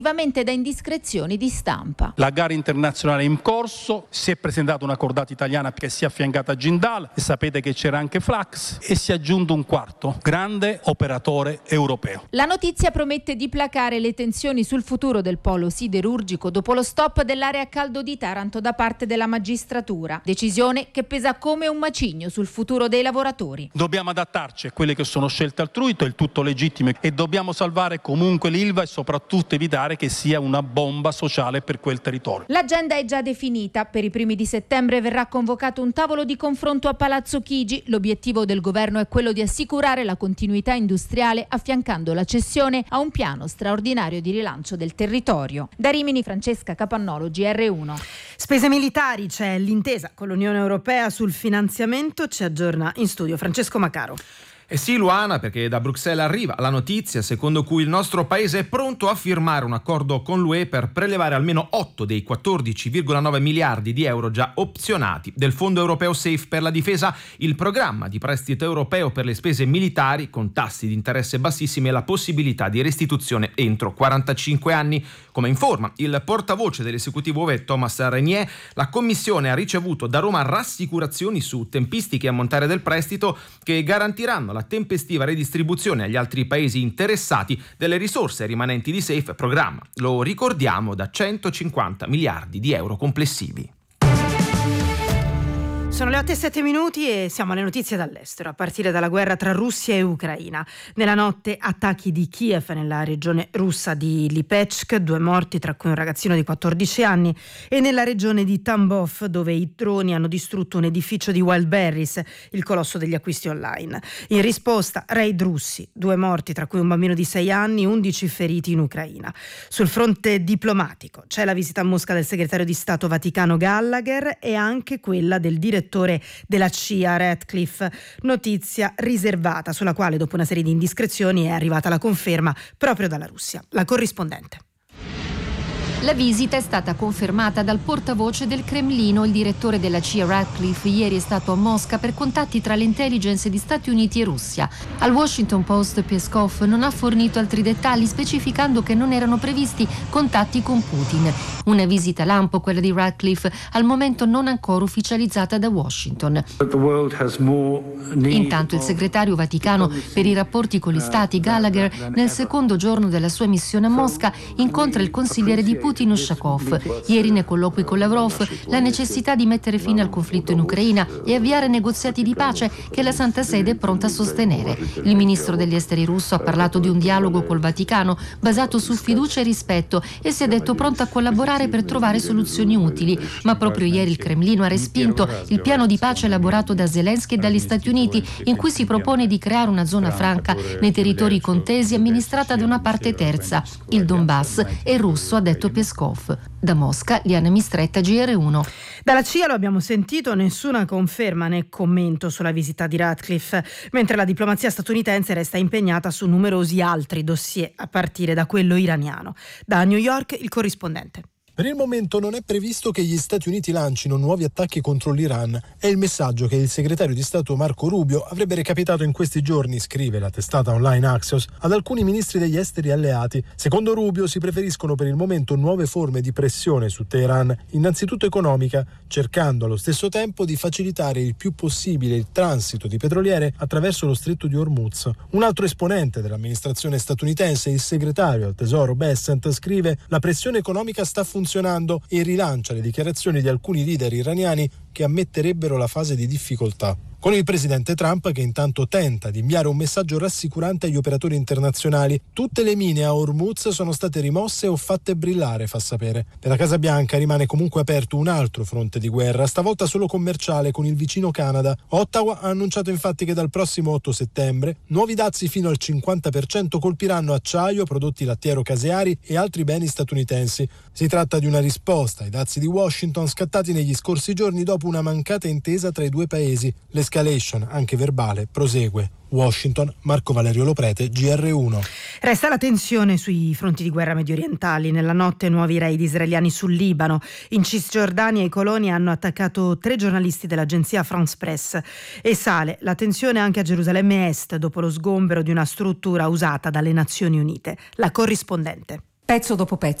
da indiscrezioni di stampa. La gara internazionale è in corso, si è presentata una cordata italiana che si è affiancata a Jindal e sapete che c'era anche Flax e si è aggiunto un quarto grande operatore europeo. La notizia promette di placare le tensioni sul futuro del polo siderurgico dopo lo stop dell'area a caldo di Taranto da parte della magistratura. Decisione che pesa come un macigno sul futuro dei lavoratori. Dobbiamo adattarci a quelle che sono scelte altrui, è il tutto legittimo, e dobbiamo salvare comunque l'Ilva e soprattutto evitare che sia una bomba sociale per quel territorio. L'agenda è già definita. Per i primi di settembre verrà convocato un tavolo di confronto a Palazzo Chigi. L'obiettivo del governo è quello di assicurare la continuità industriale affiancando la cessione a un piano straordinario di rilancio del territorio. Da Rimini, Francesca Capannolo, GR1. Spese militari, c'è l'intesa con l'Unione Europea sul finanziamento, ci aggiorna in studio Francesco Macaro. E sì, Luana, perché da Bruxelles arriva la notizia secondo cui il nostro paese è pronto a firmare un accordo con l'UE per prelevare almeno 8 dei 14,9 miliardi di euro già opzionati del Fondo Europeo Safe per la difesa, il programma di prestito europeo per le spese militari con tassi di interesse bassissimi e la possibilità di restituzione entro 45 anni. Come informa il portavoce dell'esecutivo UE Thomas Renier, la Commissione ha ricevuto da Roma rassicurazioni su tempistiche e ammontare del prestito che garantiranno la tempestiva redistribuzione agli altri paesi interessati delle risorse rimanenti di Safe, programma, lo ricordiamo, da 150 miliardi di euro complessivi. Sono le 8:07 e siamo alle notizie dall'estero, a partire dalla guerra tra Russia e Ucraina. Nella notte attacchi di Kiev nella regione russa di Lipetsk, 2 morti tra cui un ragazzino di 14 anni, e nella regione di Tambov dove i droni hanno distrutto un edificio di Wildberries, il colosso degli acquisti online. In risposta raid russi, 2 morti tra cui un bambino di 6 anni, 11 feriti in Ucraina. Sul fronte diplomatico c'è la visita a Mosca del segretario di Stato Vaticano Gallagher e anche quella del direttore della CIA Ratcliffe, notizia riservata sulla quale dopo una serie di indiscrezioni è arrivata la conferma proprio dalla Russia. La corrispondente. La visita è stata confermata dal portavoce del Cremlino. Il direttore della CIA Ratcliffe ieri è stato a Mosca per contatti tra le intelligence di Stati Uniti e Russia. Al Washington Post Peskov non ha fornito altri dettagli, specificando che non erano previsti contatti con Putin. Una visita lampo, quella di Ratcliffe, al momento non ancora ufficializzata da Washington. Intanto il segretario Vaticano per i rapporti con gli Stati Gallagher, nel secondo giorno della sua missione a Mosca, incontra il consigliere di Putin Ushakov. Ieri nei colloqui con Lavrov la necessità di mettere fine al conflitto in Ucraina e avviare negoziati di pace che la Santa Sede è pronta a sostenere. Il ministro degli esteri russo ha parlato di un dialogo col Vaticano basato su fiducia e rispetto e si è detto pronto a collaborare per trovare soluzioni utili, ma proprio ieri il Cremlino ha respinto il piano di pace elaborato da Zelensky e dagli Stati Uniti, in cui si propone di creare una zona franca nei territori contesi amministrata da una parte terza, il Donbass, e russo, ha detto Peskov. Da Mosca, Liana Mistretta, GR1. Dalla CIA lo abbiamo sentito, nessuna conferma né commento sulla visita di Ratcliffe, mentre la diplomazia statunitense resta impegnata su numerosi altri dossier, a partire da quello iraniano. Da New York, il corrispondente. Per il momento non è previsto che gli Stati Uniti lancino nuovi attacchi contro l'Iran. È il messaggio che il segretario di Stato Marco Rubio avrebbe recapitato in questi giorni, scrive la testata online Axios, ad alcuni ministri degli esteri alleati. Secondo Rubio si preferiscono per il momento nuove forme di pressione su Teheran, innanzitutto economica, cercando allo stesso tempo di facilitare il più possibile il transito di petroliere attraverso lo stretto di Hormuz. Un altro esponente dell'amministrazione statunitense, il segretario al Tesoro Bessent, scrive: la pressione economica sta funzionando e rilancia le dichiarazioni di alcuni leader iraniani che ammetterebbero la fase di difficoltà. Con il presidente Trump che intanto tenta di inviare un messaggio rassicurante agli operatori internazionali. Tutte le mine a Hormuz sono state rimosse o fatte brillare, fa sapere. Per la Casa Bianca rimane comunque aperto un altro fronte di guerra, stavolta solo commerciale, con il vicino Canada. Ottawa ha annunciato infatti che dal prossimo 8 settembre nuovi dazi fino al 50% colpiranno acciaio, prodotti lattiero-caseari e altri beni statunitensi. Si tratta di una risposta ai dazi di Washington scattati negli scorsi giorni dopo una mancata intesa tra i due paesi. L'escalation, anche verbale, prosegue. Washington, Marco Valerio Loprete, GR1. Resta la tensione sui fronti di guerra mediorientali. Nella notte nuovi raid israeliani sul Libano. In Cisgiordania i coloni hanno attaccato 3 giornalisti dell'agenzia France Press. E sale la tensione anche a Gerusalemme Est dopo lo sgombero di una struttura usata dalle Nazioni Unite. La corrispondente. pezzo dopo pezzo.